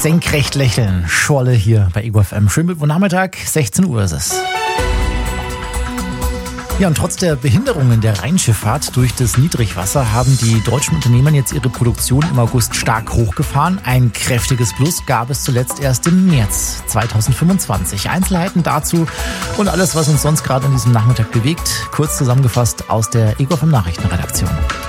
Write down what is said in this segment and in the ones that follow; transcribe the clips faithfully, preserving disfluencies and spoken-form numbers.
Senkrecht lächeln, Schorle hier bei Ego F M. Schönen guten Nachmittag, sechzehn Uhr ist es. Ja, und trotz der Behinderungen der Rheinschifffahrt durch das Niedrigwasser haben die deutschen Unternehmen jetzt ihre Produktion im August stark hochgefahren. Ein kräftiges Plus gab es zuletzt erst im März zweitausendfünfundzwanzig. Einzelheiten dazu und alles, was uns sonst gerade an diesem Nachmittag bewegt, kurz zusammengefasst aus der Ego F M Nachrichtenredaktion.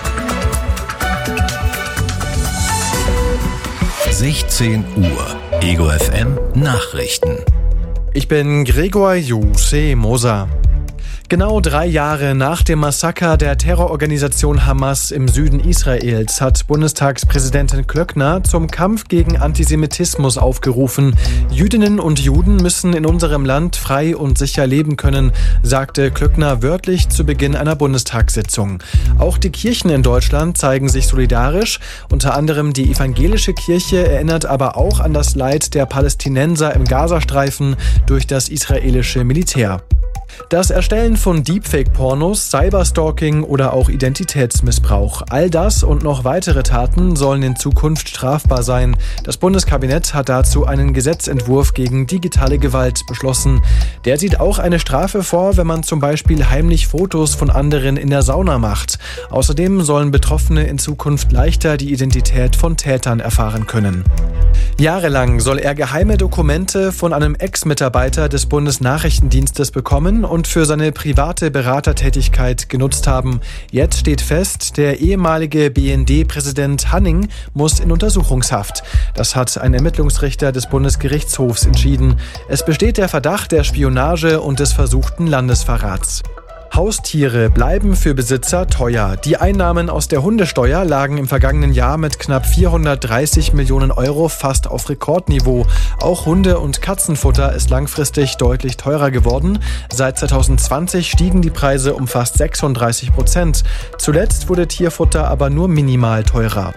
sechzehn Uhr, Ego F M Nachrichten. Ich bin Gregor Juse Moser. Genau drei Jahre nach dem Massaker der Terrororganisation Hamas im Süden Israels hat Bundestagspräsidentin Klöckner zum Kampf gegen Antisemitismus aufgerufen. Jüdinnen und Juden müssen in unserem Land frei und sicher leben können, sagte Klöckner wörtlich zu Beginn einer Bundestagssitzung. Auch die Kirchen in Deutschland zeigen sich solidarisch. Unter anderem die evangelische Kirche erinnert aber auch an das Leid der Palästinenser im Gazastreifen durch das israelische Militär. Das Erstellen von Deepfake-Pornos, Cyberstalking oder auch Identitätsmissbrauch. All das und noch weitere Taten sollen in Zukunft strafbar sein. Das Bundeskabinett hat dazu einen Gesetzentwurf gegen digitale Gewalt beschlossen. Der sieht auch eine Strafe vor, wenn man zum Beispiel heimlich Fotos von anderen in der Sauna macht. Außerdem sollen Betroffene in Zukunft leichter die Identität von Tätern erfahren können. Jahrelang soll er geheime Dokumente von einem Ex-Mitarbeiter des Bundesnachrichtendienstes bekommen und für seine private Beratertätigkeit genutzt haben. Jetzt steht fest, der ehemalige B N D-Präsident Hanning muss in Untersuchungshaft. Das hat ein Ermittlungsrichter des Bundesgerichtshofs entschieden. Es besteht der Verdacht der Spionage und des versuchten Landesverrats. Haustiere bleiben für Besitzer teuer. Die Einnahmen aus der Hundesteuer lagen im vergangenen Jahr mit knapp vierhundertdreißig Millionen Euro fast auf Rekordniveau. Auch Hunde- und Katzenfutter ist langfristig deutlich teurer geworden. Seit zweitausendzwanzig stiegen die Preise um fast sechsunddreißig Prozent. Zuletzt wurde Tierfutter aber nur minimal teurer.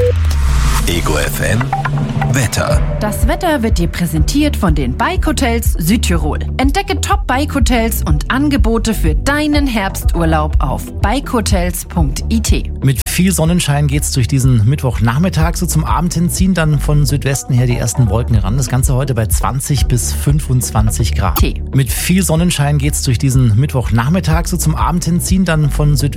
Ego F M Wetter. Das Wetter wird dir präsentiert von den Bike Hotels Südtirol. Entdecke Top Bike Hotels und Angebote für deinen Herbsturlaub auf bike hotels punkt i t. Mit viel Sonnenschein geht's durch diesen Mittwochnachmittag. So zum Abend hin ziehen dann von Südwesten her die ersten Wolken ran. Das Ganze heute bei zwanzig bis fünfundzwanzig Grad. T. Mit viel Sonnenschein geht's durch diesen Mittwochnachmittag. So zum Abend hin ziehen dann von Südwesten